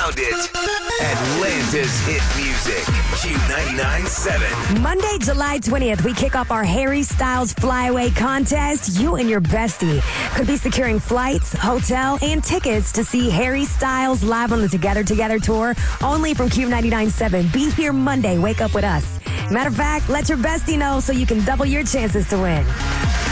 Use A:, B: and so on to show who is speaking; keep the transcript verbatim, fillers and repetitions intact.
A: found it. Atlanta's hit music. Q ninety-nine point seven.
B: Monday, July twentieth, we kick off our Harry Styles Flyaway contest. You and your bestie could be securing flights, hotel, and tickets to see Harry Styles live on the Together Together tour, only from Q ninety-nine point seven. Be here Monday. Wake up with us. Matter of fact, let your bestie know so you can double your chances to win.